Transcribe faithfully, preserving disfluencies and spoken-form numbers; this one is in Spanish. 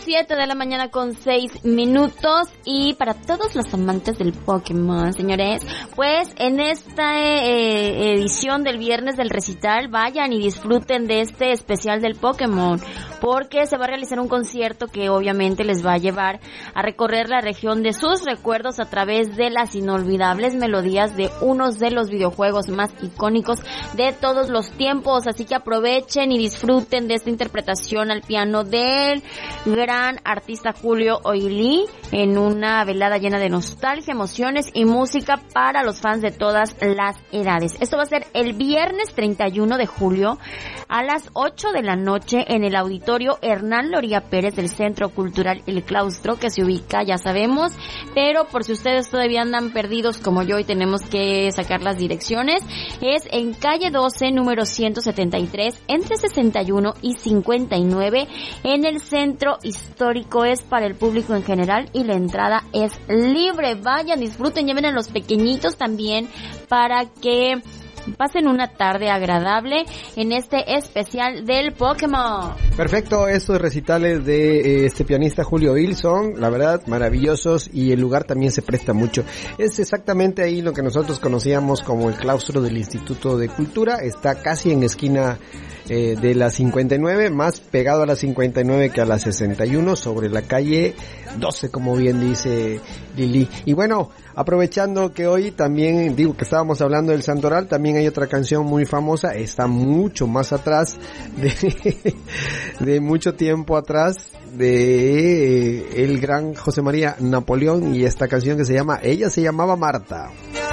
siete de la mañana con seis minutos. Y para todos los amantes del Pokémon, señores, pues en esta eh, edición del Viernes del Recital, vayan y disfruten de este especial del Pokémon, porque se va a realizar un concierto que obviamente les va a llevar a recorrer la región de sus recuerdos a través de las inolvidables melodías de unos de los videojuegos más icónicos de todos los tiempos. Así que aprovechen y disfruten de esta interpretación al piano del gran artista Julio Oili en una velada llena de nostalgia, emociones y música para los fans de todas las edades. Esto va a ser el viernes treinta y uno de julio a las ocho de la noche en el auditorio Hernán Loría Pérez del Centro Cultural El Claustro, que se ubica, ya sabemos, pero por si ustedes todavía andan perdidos como yo y tenemos que sacar las direcciones, es en calle doce, número ciento setenta y tres, entre sesenta y uno y cincuenta y nueve, en el centro histórico. Es para el público en general y la entrada es libre. Vayan, disfruten, lleven a los pequeñitos también para que pasen una tarde agradable en este especial del Pokémon. Perfecto, estos recitales de eh, este pianista Julio Oil son, la verdad, maravillosos, y el lugar también se presta mucho. Es exactamente ahí lo que nosotros conocíamos como el claustro del Instituto de Cultura. Está casi en esquina eh, de la cincuenta y nueve, más pegado a la cincuenta y nueve que a la sesenta y uno, sobre la calle doce, como bien dice Lili. Y bueno, aprovechando que hoy también, digo que estábamos hablando del Santoral, también hay otra canción muy famosa, está mucho más atrás, de, de mucho tiempo atrás, de eh, el gran José María Napoleón, y esta canción que se llama Ella se llamaba Marta.